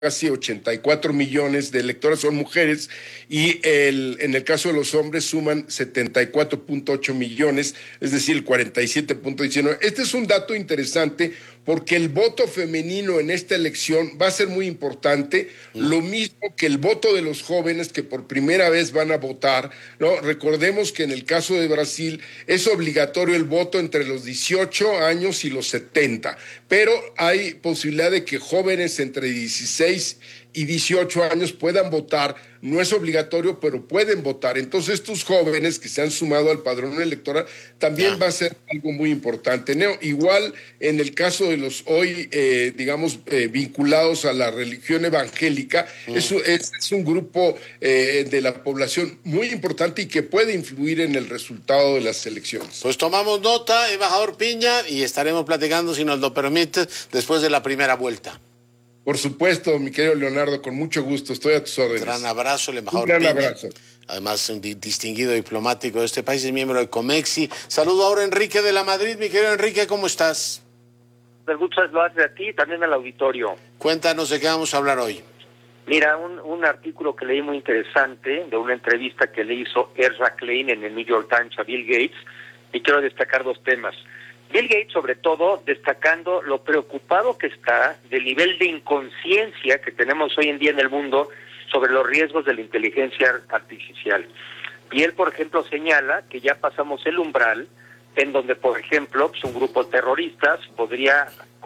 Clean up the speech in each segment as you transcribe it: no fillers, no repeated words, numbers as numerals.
casi 84 millones de electoras son mujeres y en el caso de los hombres suman 74.8 millones, es decir, el 47.19. Este es un dato interesante porque el voto femenino en esta elección va a ser muy importante, lo mismo que el voto de los jóvenes que por primera vez van a votar, ¿no? Recordemos que en el caso de Brasil es obligatorio el voto entre los 18 años y los 70, pero hay posibilidad de que jóvenes entre 16 y 18 años puedan votar. No es obligatorio, pero pueden votar. Entonces estos jóvenes que se han sumado al padrón electoral también va a ser algo muy importante, ¿no? Igual en el caso de los hoy, vinculados a la religión evangélica, es un grupo de la población muy importante y que puede influir en el resultado de las elecciones. Pues tomamos nota, embajador Piña, y estaremos platicando, si nos lo permite, después de la primera vuelta. Por supuesto, mi querido Leonardo, con mucho gusto, estoy a tus órdenes. Gran abrazo, el embajador Piña. Un gran abrazo. Además, un distinguido diplomático de este país, es miembro de Comexi. Saludo ahora a Enrique de la Madrid. Mi querido Enrique, ¿cómo estás? Muchas gracias a ti y también al auditorio. Cuéntanos de qué vamos a hablar hoy. Mira, un artículo que leí muy interesante de una entrevista que le hizo Ezra Klein en el New York Times a Bill Gates, y quiero destacar dos temas. Bill Gates, sobre todo, destacando lo preocupado que está del nivel de inconsciencia que tenemos hoy en día en el mundo sobre los riesgos de la inteligencia artificial. Y él, por ejemplo, señala que ya pasamos el umbral en donde, por ejemplo, pues un grupo de terroristas podría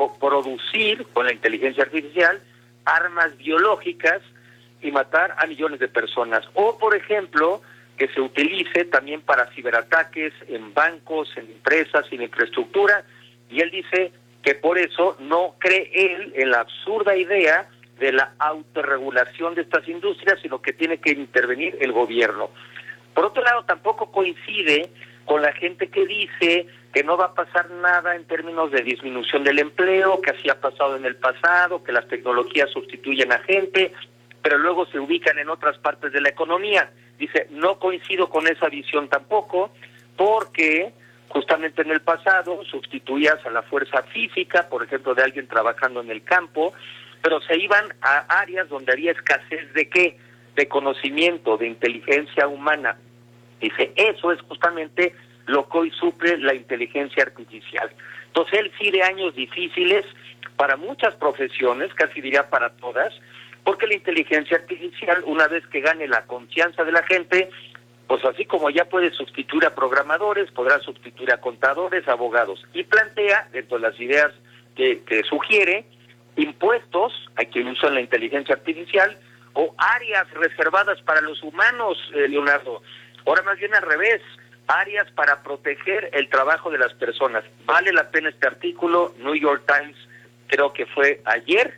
producir con la inteligencia artificial armas biológicas y matar a millones de personas. O, por ejemplo, que se utilice también para ciberataques en bancos, en empresas, en infraestructura, y él dice que por eso no cree él en la absurda idea de la autorregulación de estas industrias, sino que tiene que intervenir el gobierno. Por otro lado, tampoco coincide con la gente que dice que no va a pasar nada en términos de disminución del empleo, que así ha pasado en el pasado, que las tecnologías sustituyen a gente, pero luego se ubican en otras partes de la economía. Dice, no coincido con esa visión tampoco, porque justamente en el pasado sustituías a la fuerza física, por ejemplo, de alguien trabajando en el campo, pero se iban a áreas donde había escasez ¿de qué? De conocimiento, de inteligencia humana. Dice, eso es justamente lo que hoy suple la inteligencia artificial. Entonces, él sí de años difíciles para muchas profesiones, casi diría para todas, porque la inteligencia artificial, una vez que gane la confianza de la gente, pues así como ya puede sustituir a programadores, podrá sustituir a contadores, abogados. Y plantea, dentro de las ideas que sugiere, impuestos a quien usan la inteligencia artificial o áreas reservadas para los humanos, Leonardo. Ahora más bien al revés, áreas para proteger el trabajo de las personas. Vale la pena este artículo, New York Times, creo que fue ayer,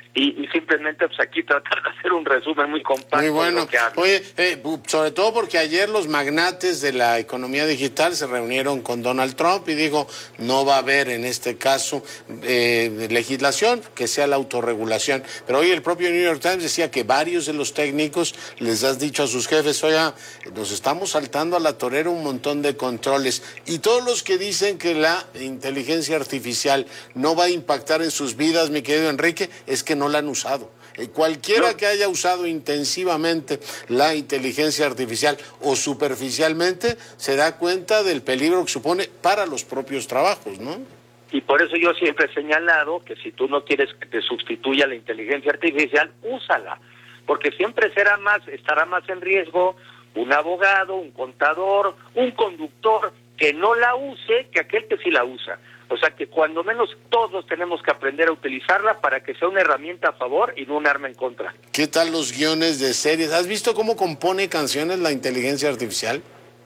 y simplemente pues aquí tratar de hacer un resumen muy compacto. Muy bueno. De lo que habla. Oye, sobre todo porque ayer los magnates de la economía digital se reunieron con Donald Trump y dijo, no va a haber en este caso legislación que sea la autorregulación. Pero hoy el propio New York Times decía que varios de los técnicos les has dicho a sus jefes, oiga, nos estamos saltando a la torera un montón de controles. Y todos los que dicen que la inteligencia artificial no va a impactar en sus vidas, mi querido Enrique, es que no la han usado. Cualquiera que haya usado intensivamente la inteligencia artificial o superficialmente se da cuenta del peligro que supone para los propios trabajos, ¿no? Y por eso yo siempre he señalado que si tú no quieres que te sustituya la inteligencia artificial, úsala, porque siempre estará más en riesgo un abogado, un contador, un conductor que no la use que aquel que sí la usa. O sea que cuando menos todos tenemos que aprender a utilizarla para que sea una herramienta a favor y no un arma en contra. ¿Qué tal los guiones de series? ¿Has visto cómo compone canciones la inteligencia artificial?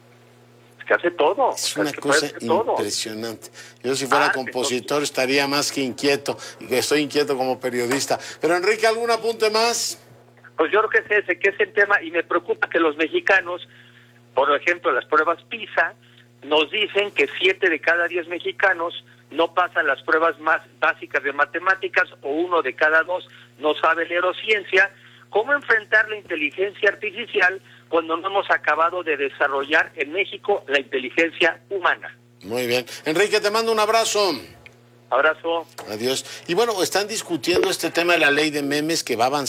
Es que hace todo. Es una cosa impresionante. Yo si fuera compositor estaría más que inquieto. Estoy inquieto como periodista. Pero Enrique, ¿algún apunte más? Pues yo creo que es el tema, y me preocupa que los mexicanos, por ejemplo, las pruebas PISA, nos dicen que 7 de cada 10 mexicanos no pasan las pruebas más básicas de matemáticas, o 1 de cada 2 no sabe leer o ciencia. ¿Cómo enfrentar la inteligencia artificial cuando no hemos acabado de desarrollar en México la inteligencia humana? Muy bien. Enrique, te mando un abrazo. Abrazo. Adiós. Y bueno, están discutiendo este tema de la ley de memes que va a avanzar.